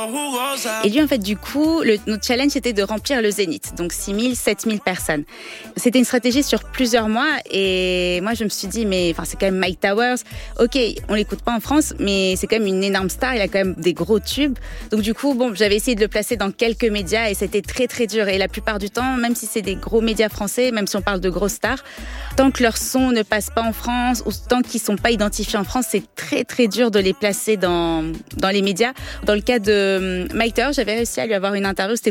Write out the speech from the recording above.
Et lui, en fait, du coup, notre challenge, c'était de remplir le Zénith. Donc 6 000, 7 000 personnes. C'était une stratégie sur plusieurs mois. Et moi, je me suis dit, mais c'est quand même Mike Towers. OK, on l'écoute pas en France, mais c'est quand même une énorme star. Il a quand même des gros tubes. Donc du coup, j'avais essayé de le placer dans quelques médias et c'était très, très dur. Et la plupart du temps, même si c'est des gros médias français, même si on parle de grosses stars, tant que leur son ne passe pas en France ou tant qu'ils sont pas identifiés en France, c'est très, très dur de les placer dans les médias. Dans le cas de Mike Towers, j'avais réussi à lui avoir une interview. C'était